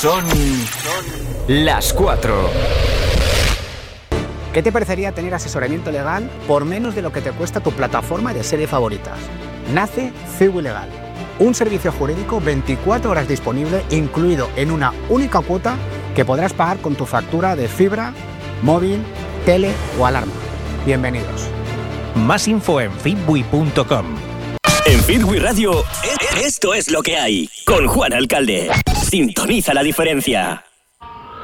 Son las 4. ¿Qué te parecería tener asesoramiento legal por menos de lo que te cuesta tu plataforma de series favoritas? Nace Ciwi Legal, un servicio jurídico 24 horas disponible, incluido en una única cuota que podrás pagar con tu factura de fibra, móvil, tele o alarma. Bienvenidos. Más info en fitwi.com. En Fitwi Radio, esto es lo que hay. Con Juan Alcalde. Sintoniza la diferencia.